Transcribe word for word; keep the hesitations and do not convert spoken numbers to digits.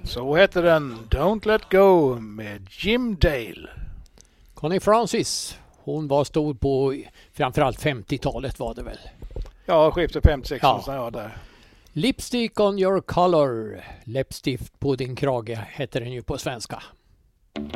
Så heter den Don't Let Go med Jim Dale. Connie Francis, hon var stor på framförallt femtiotalet var det väl? Ja, skiftet femtio sex Ja. ja. jag där. Lipstick on your color, läppstift på din krage heter den ju på svenska.